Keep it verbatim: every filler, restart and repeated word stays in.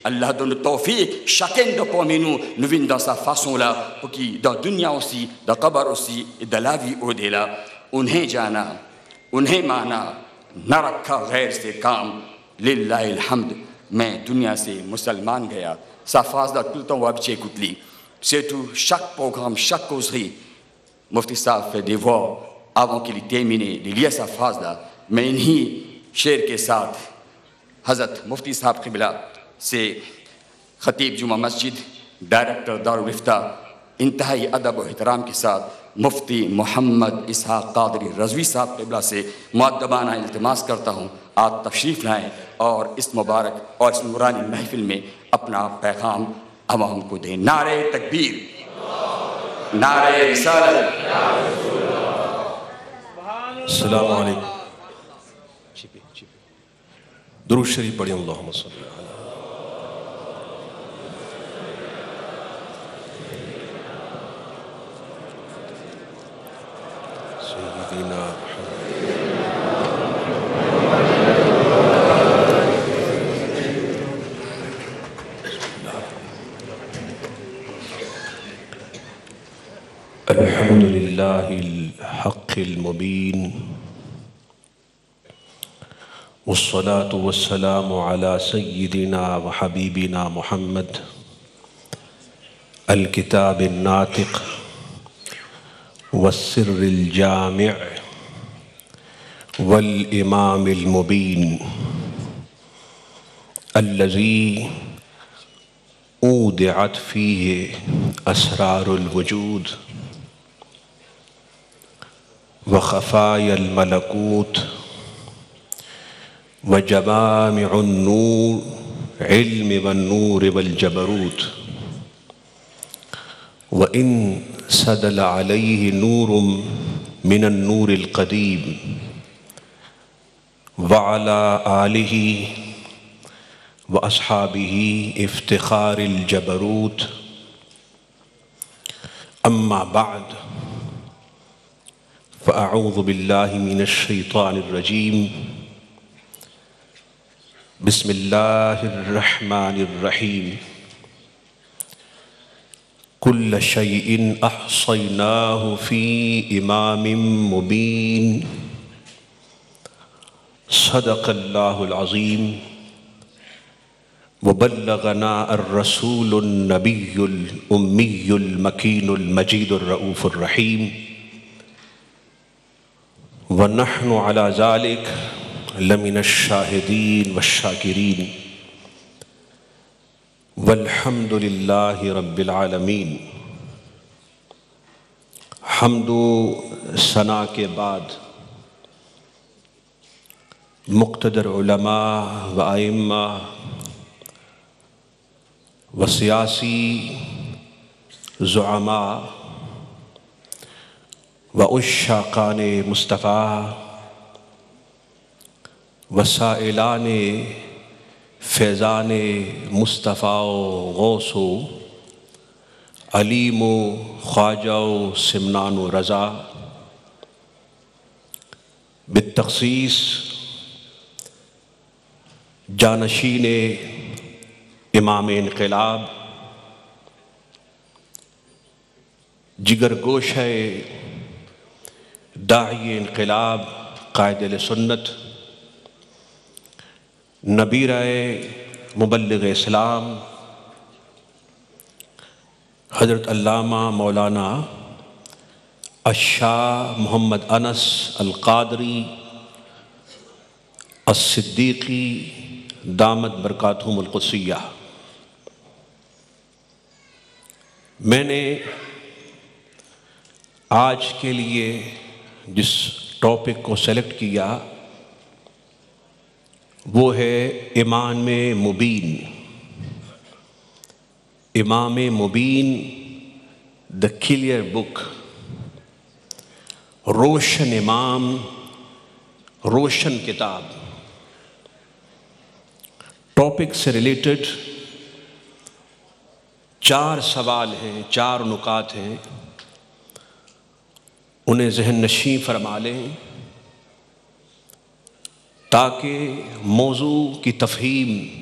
Allah donne tawfiq, chacun de parmi nous, nous vîmes dans sa façon-là, pour qui, dans dunya aussi, dans qabar aussi, et dans la vie au-delà, انہیں جانا، انہیں مانا، نہ رکھا غیر سے کام، للہ الحمد، میں دنیا سے مسلمان گیا. Ça phrase là tout le temps on va écouter. C'est tout, chaque programme, chaque causerie, Mufti Saab fait des voix avant qu'il ait terminé. Il y a sa phrase là, mais انہی شعر کے ساتھ حضرت مفتی صاحب قبلہ سے خطیب جمعہ مسجد، ڈائریکٹر دارالفتہ، انتہائی ادب و احترام کے ساتھ مفتی محمد اسحاق قادری رضوی صاحب قبلہ سے مؤدبانہ التماس کرتا ہوں آپ تشریف لائیں اور اس مبارک اور اس نورانی محفل میں اپنا پیغام عوام کو دیں. نعرہ تکبیر، نعرہ رسالت. السلام علیکم. درود شریف پڑھیں. اللہم صلی اللہ علیہ سیدنا الحمد للہ الحق المبین والصلاة والسلام على سيدنا وحبيبنا محمد الكتاب الناطق والسر الجامع والإمام المبين الذي أودعت فيه أسرار الوجود وخفايا الملكوت وجوامع النور علم والنور والجبروت، وإن سدل عليه نور من النور القديم وعلى آله وأصحابه افتخار الجبروت. أما بعد فأعوذ بالله من الشيطان الرجيم. بسم الله الرحمن الرحيم. كل شيء أحصيناه في إمام مبين. صدق الله العظيم. وبلغنا الرسول النبي الأمي المكين المجيد الرؤوف الرحيم. ونحن على ذلك لمن الشاہدین والشاکرین والحمد للہ رب العالمین. حمد و ثنا کے بعد مقتدر علماء و ائمہ و سیاسی زعماء و عشاقان مصطفیٰ وسائلان فیضان مصطفیٰ و غوث و علیم و خواجہ و سمنان و رضا، بالتخصیص جانشین امام انقلاب، جگر گوشہ داعی انقلاب، قائد اہل سنت، نبیرہ مبلغ اسلام، حضرت علامہ مولانا الشاہ محمد انس القادری الصدیقی دامت برکاتہم القدسیہ. میں نے آج کے لیے جس ٹاپک کو سلیکٹ کیا وہ ہے امام مبین. امام مبین دا کلیئر بک، روشن امام، روشن کتاب. ٹاپک سے ریلیٹڈ چار سوال ہیں، چار نکات ہیں، انہیں ذہن نشین فرما لیں تاکہ موضوع کی تفہیم